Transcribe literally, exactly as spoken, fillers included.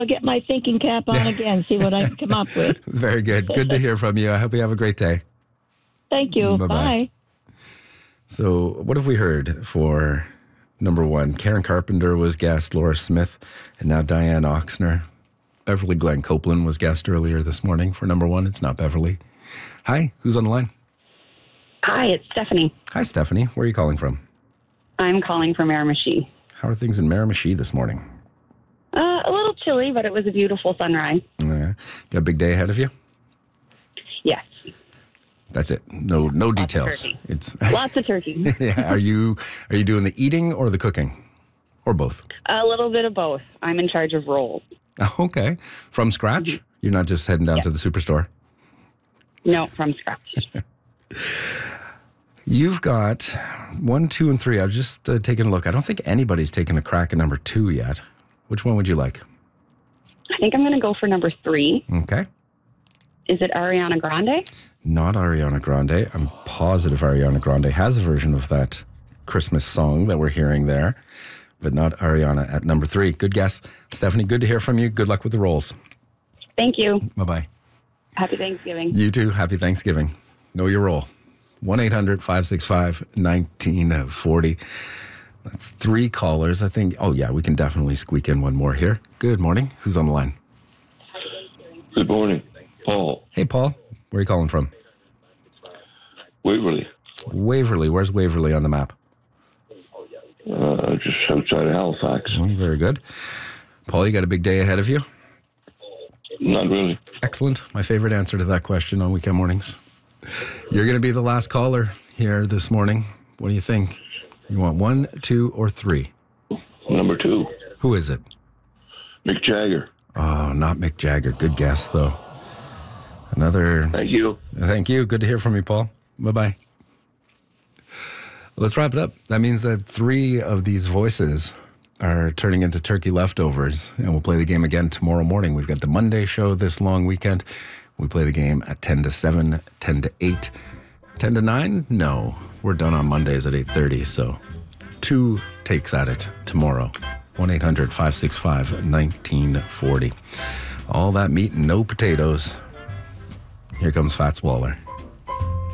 I'll get my thinking cap on again, see what I can come up with. Very good. Good to hear from you. I hope you have a great day. Thank you. Bye-bye. Bye. So what have we heard for number one? Karen Carpenter was guest, Laura Smith, and now Diane Oxner. Beverly Glenn Copeland was guest earlier this morning for number one. It's not Beverly. Hi, who's on the line? Hi, it's Stephanie. Hi, Stephanie. Where are you calling from? I'm calling from Miramichi. How are things in Miramichi this morning? Uh, a little chilly, but it was a beautiful sunrise. Uh, got a big day ahead of you? Yes. That's it. No, no Lots of details. turkey. It's Lots of turkey. yeah. Are you are you doing the eating or the cooking, or both? A little bit of both. I'm in charge of rolls. Okay, from scratch. Mm-hmm. You're not just heading down Yes. to the superstore. No, from scratch. You've got one, two, and three. I was just uh, taking a look. I don't think anybody's taken a crack at number two yet. Which one would you like? I think I'm going to go for number three. Okay. Is it Ariana Grande? Not Ariana Grande. I'm positive Ariana Grande has a version of that Christmas song that we're hearing there, but not Ariana at number three. Good guess. Stephanie, good to hear from you. Good luck with the rolls. Thank you. Bye-bye. Happy Thanksgiving. You too. Happy Thanksgiving. Know your role. one eight hundred five six five one nine four zero. That's three callers. I think, oh yeah, we can definitely squeak in one more here. Good morning. Who's on the line? Good morning, Paul. Hey, Paul. Where are you calling from? Waverly, Waverly. Where's Waverly on the map? uh, just outside of Halifax. Oh, very good. Paul, you got a big day ahead of you? Not really. Excellent. My favorite answer to that question on weekend mornings. You're going to be the last caller here this morning. What do you think? You want one, two, or three? Number two, Who is it? Mick Jagger. Oh, not Mick Jagger. Good guess, though. Another... Thank you. Thank you. Good to hear from you, Paul. Bye-bye. Let's wrap it up. That means that three of these voices are turning into turkey leftovers, and we'll play the game again tomorrow morning. We've got the Monday show this long weekend. We play the game at ten to seven, ten to eight, ten to nine? No, we're done on Mondays at eight thirty, so two takes at it tomorrow. one eight hundred five six five one nine four zero. All that meat and no potatoes. Here comes Fats Waller.